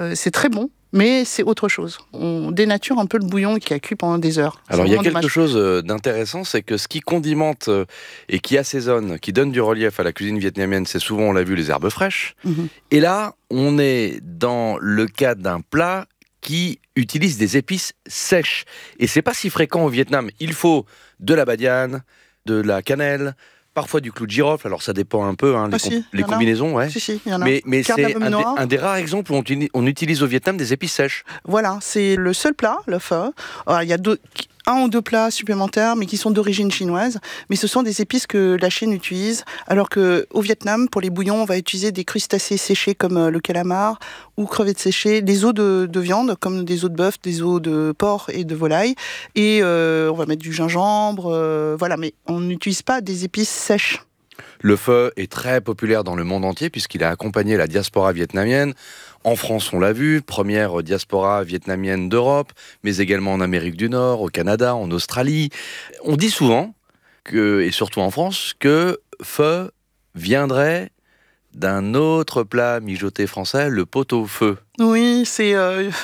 c'est très bon, mais c'est autre chose. On dénature un peu le bouillon qui a cuit pendant des heures. Alors il y a quelque chose d'intéressant, c'est que ce qui condimente et qui assaisonne, qui donne du relief à la cuisine vietnamienne, c'est souvent, on l'a vu, les herbes fraîches. Et là, on est dans le cas d'un plat qui utilise des épices sèches. Et c'est pas si fréquent au Vietnam. Il faut de la badiane, de la cannelle, parfois du clou de girofle. Alors ça dépend un peu, les combinaisons. Ouais. Si, il y en a. Mais c'est un des rares exemples où on utilise au Vietnam des épices sèches. Voilà, c'est le seul plat, le pho. Alors, il y a un ou deux plats supplémentaires, mais qui sont d'origine chinoise. Mais ce sont des épices que la Chine utilise, alors qu'au Vietnam, pour les bouillons, on va utiliser des crustacés séchés comme le calamar ou crevettes séchées, des os de viande, comme des os de bœuf, des os de porc et de volaille. Et on va mettre du gingembre, voilà, mais on n'utilise pas des épices sèches. Le pho est très populaire dans le monde entier puisqu'il a accompagné la diaspora vietnamienne. En France, on l'a vu, première diaspora vietnamienne d'Europe, mais également en Amérique du Nord, au Canada, en Australie. On dit souvent, et surtout en France, que pho viendrait d'un autre plat mijoté français, le pot-au-feu. Oui, c'est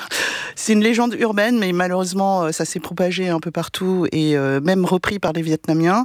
une légende urbaine, mais malheureusement, ça s'est propagé un peu partout et même repris par les Vietnamiens.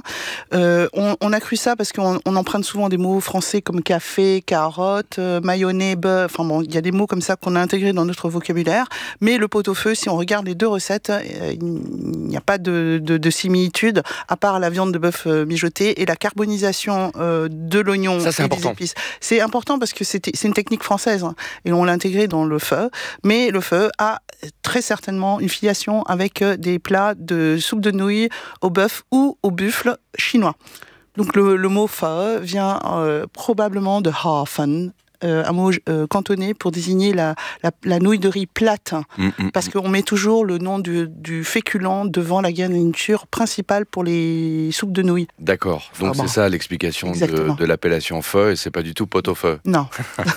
On a cru ça parce qu'on emprunte souvent des mots français comme café, carotte, mayonnaise, bœuf. Enfin bon, il y a des mots comme ça qu'on a intégrés dans notre vocabulaire. Mais le pot-au-feu, si on regarde les deux recettes, il n'y a pas de similitude, à part la viande de bœuf mijotée et la carbonisation de l'oignon et des épices. C'est important parce que c'est une technique française et on l'a intégré dans le pho. Mais le pho a très certainement une filiation avec des plats de soupe de nouilles au bœuf ou au buffle chinois. Donc le mot pho vient probablement de ha fan, un mot cantonais pour désigner la nouille de riz plate, parce qu'on met toujours le nom du féculent devant la garniture principale pour les soupes de nouilles. D'accord, donc c'est ça l'explication de l'appellation pho, et c'est pas du tout pot-au-feu. Non.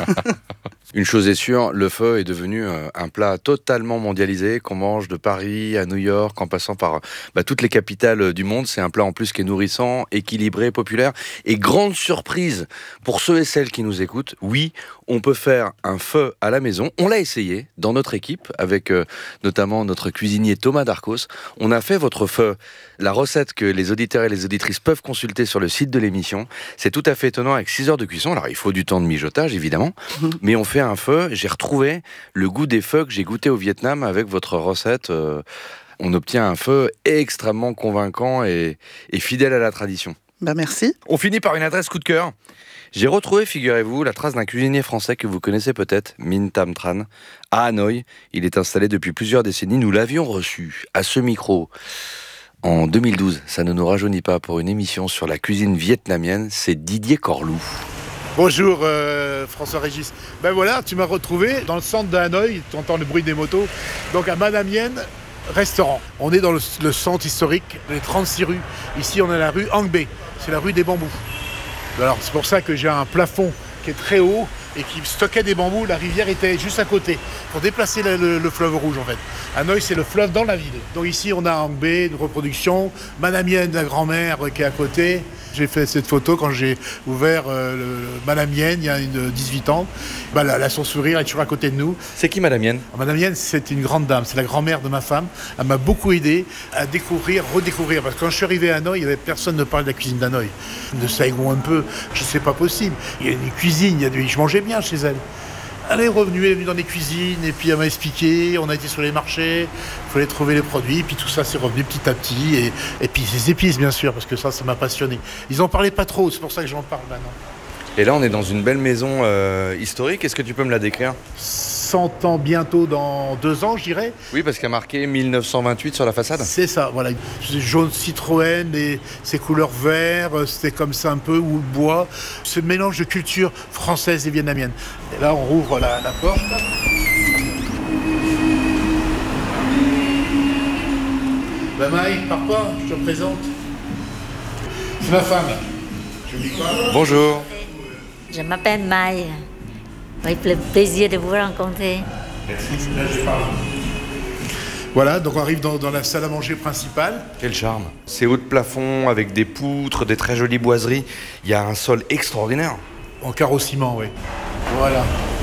Une chose est sûre, le pho est devenu un plat totalement mondialisé, qu'on mange de Paris à New York, en passant par toutes les capitales du monde. C'est un plat en plus qui est nourrissant, équilibré, populaire. Et grande surprise pour ceux et celles qui nous écoutent, oui, on peut faire un pho à la maison. On l'a essayé dans notre équipe, avec notamment notre cuisinier Thomas Darcos. On a fait votre pho. La recette que les auditeurs et les auditrices peuvent consulter sur le site de l'émission. C'est tout à fait étonnant, avec 6 heures de cuisson. Alors, il faut du temps de mijotage, évidemment, mais on fait un pho. J'ai retrouvé le goût des pho que j'ai goûté au Vietnam avec votre recette. On obtient un pho extrêmement convaincant et fidèle à la tradition. Merci. On finit par une adresse coup de cœur. J'ai retrouvé, figurez-vous, la trace d'un cuisinier français que vous connaissez peut-être, Minh Tam Tran, à Hanoï. Il est installé depuis plusieurs décennies. Nous l'avions reçu à ce micro en 2012. Ça ne nous rajeunit pas, pour une émission sur la cuisine vietnamienne. C'est Didier Corlou. Bonjour François-Régis. Ben voilà, tu m'as retrouvé dans le centre de Hanoï, tu entends le bruit des motos, donc à Madame Yen, restaurant. On est dans le centre historique, les 36 rues. Ici on est à la rue Hang Be, c'est la rue des bambous. Alors c'est pour ça que j'ai un plafond qui est très haut et qui stockait des bambous. La rivière était juste à côté pour déplacer le fleuve rouge en fait. Hanoï, c'est le fleuve dans la ville. Donc ici on a Hang Be, une reproduction, Madame Yen, la grand-mère qui est à côté. J'ai fait cette photo quand j'ai ouvert Madame Yen il y a 18 ans. Elle a son sourire, elle est toujours à côté de nous. C'est qui Madame Yen ? Madame Yen, c'est une grande dame, c'est la grand-mère de ma femme. Elle m'a beaucoup aidé à redécouvrir. Parce que quand je suis arrivé à Hanoï, il n'y avait personne ne parlait de la cuisine d'Hanoï. De Saigon un peu, c'est pas possible. Il y a une cuisine, je mangeais bien chez elle. Elle est revenue dans les cuisines et puis elle m'a expliqué, on a été sur les marchés, il fallait trouver les produits, puis tout ça c'est revenu petit à petit, et puis les épices bien sûr, parce que ça m'a passionné. Ils en parlaient pas trop, c'est pour ça que j'en parle maintenant. Et là on est dans une belle maison historique, est-ce que tu peux me la décrire ? 100 ans bientôt, dans 2 ans je dirais. Oui, parce qu'il y a marqué 1928 sur la façade. C'est ça, voilà. Jaune Citroën, et ces couleurs vert, c'était comme ça un peu, ou bois. Ce mélange de culture française et vietnamienne. Et là on rouvre la porte. Maï, pars pas, je te présente. C'est ma femme. Bonjour. Je m'appelle Mai. Avec le plaisir de vous rencontrer. Voilà, donc on arrive dans la salle à manger principale. Quel charme. C'est haut de plafond, avec des poutres, des très jolies boiseries. Il y a un sol extraordinaire. En carreau ciment, oui. Voilà.